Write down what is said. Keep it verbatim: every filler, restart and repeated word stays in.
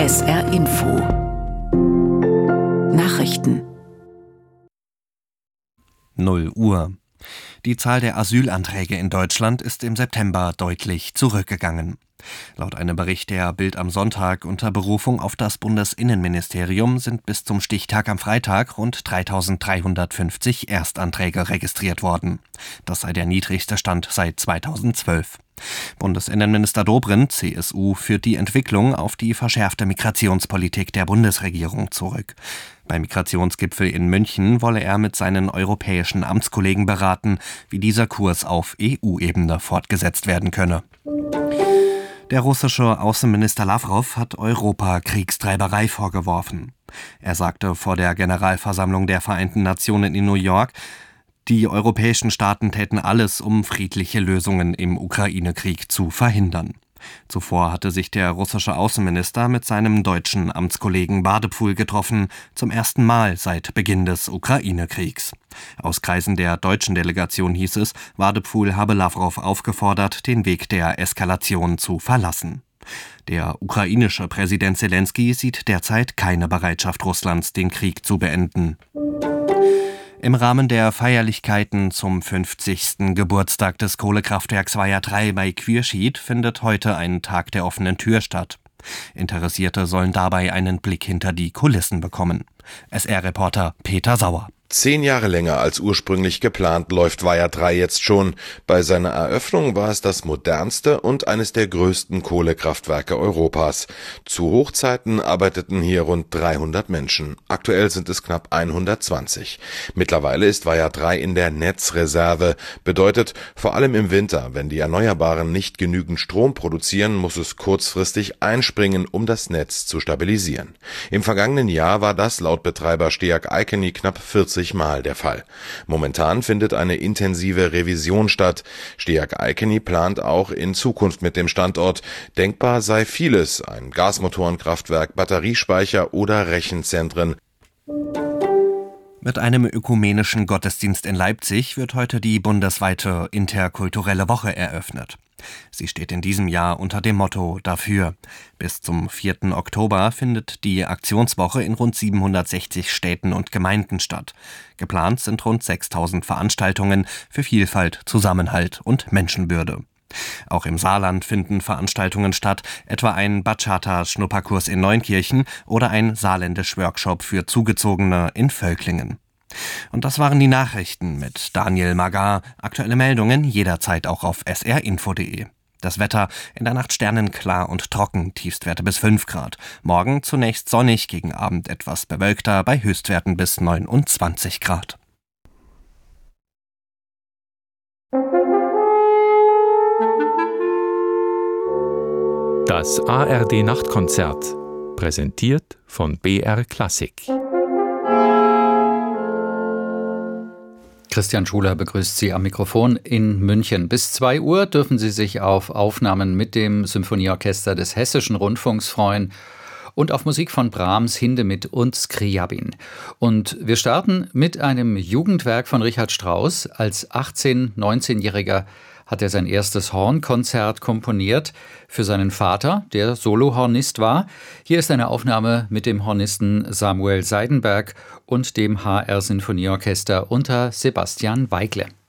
S R Info Nachrichten null Uhr. Die Zahl der Asylanträge in Deutschland ist im September deutlich zurückgegangen. Laut einem Bericht der Bild am Sonntag unter Berufung auf das Bundesinnenministerium sind bis zum Stichtag am Freitag rund dreitausenddreihundertfünfzig Erstanträge registriert worden. Das sei der niedrigste Stand seit zweitausendzwölf. Bundesinnenminister Dobrindt, C S U, führt die Entwicklung auf die verschärfte Migrationspolitik der Bundesregierung zurück. Beim Migrationsgipfel in München wolle er mit seinen europäischen Amtskollegen beraten, wie dieser Kurs auf E U-Ebene fortgesetzt werden könne. Der russische Außenminister Lawrow hat Europa Kriegstreiberei vorgeworfen. Er sagte vor der Generalversammlung der Vereinten Nationen in New York, die europäischen Staaten täten alles, um friedliche Lösungen im Ukraine-Krieg zu verhindern. Zuvor hatte sich der russische Außenminister mit seinem deutschen Amtskollegen Wadepfuhl getroffen, zum ersten Mal seit Beginn des Ukraine-Kriegs. Aus Kreisen der deutschen Delegation hieß es, Wadepfuhl habe Lawrow aufgefordert, den Weg der Eskalation zu verlassen. Der ukrainische Präsident Selenskyj sieht derzeit keine Bereitschaft Russlands, den Krieg zu beenden. Im Rahmen der Feierlichkeiten zum fünfzigsten Geburtstag des Kohlekraftwerks Weiher drei bei Quierschied findet heute ein Tag der offenen Tür statt. Interessierte sollen dabei einen Blick hinter die Kulissen bekommen. S R-Reporter Peter Sauer. Zehn Jahre länger als ursprünglich geplant läuft Weiher drei jetzt schon. Bei seiner Eröffnung war es das modernste und eines der größten Kohlekraftwerke Europas. Zu Hochzeiten arbeiteten hier rund dreihundert Menschen. Aktuell sind es knapp hundertzwanzig. Mittlerweile ist Weiher drei in der Netzreserve. Bedeutet, vor allem im Winter, wenn die Erneuerbaren nicht genügend Strom produzieren, muss es kurzfristig einspringen, um das Netz zu stabilisieren. Im vergangenen Jahr war das laut Betreiber Steag Icony knapp vierzig Mal der Fall. Momentan findet eine intensive Revision statt. Steag Icony plant auch in Zukunft mit dem Standort. Denkbar sei vieles, ein Gasmotorenkraftwerk, Batteriespeicher oder Rechenzentren. Mit einem ökumenischen Gottesdienst in Leipzig wird heute die bundesweite interkulturelle Woche eröffnet. Sie steht in diesem Jahr unter dem Motto Dafür. Bis zum vierten Oktober findet die Aktionswoche in rund siebenhundertsechzig Städten und Gemeinden statt. Geplant sind rund sechstausend Veranstaltungen für Vielfalt, Zusammenhalt und Menschenwürde. Auch im Saarland finden Veranstaltungen statt, etwa ein Bachata-Schnupperkurs in Neunkirchen oder ein Saarländisch-Workshop für Zugezogene in Völklingen. Und das waren die Nachrichten mit Daniel Magar. Aktuelle Meldungen jederzeit auch auf s r info punkt d e. Das Wetter: in der Nacht sternenklar und trocken, Tiefstwerte bis fünf Grad. Morgen zunächst sonnig, gegen Abend etwas bewölkter, bei Höchstwerten bis neunundzwanzig Grad. Das A R D-Nachtkonzert, präsentiert von B R Klassik. Christian Schuler begrüßt Sie am Mikrofon in München. Bis zwei Uhr dürfen Sie sich auf Aufnahmen mit dem Symphonieorchester des Hessischen Rundfunks freuen und auf Musik von Brahms, Hindemith und Scriabin. Und wir starten mit einem Jugendwerk von Richard Strauss. Als achtzehn-, neunzehnjähriger hat er sein erstes Hornkonzert komponiert für seinen Vater, der Solohornist war. Hier ist eine Aufnahme mit dem Hornisten Samuel Seidenberg und dem H R Sinfonieorchester unter Sebastian Weigle.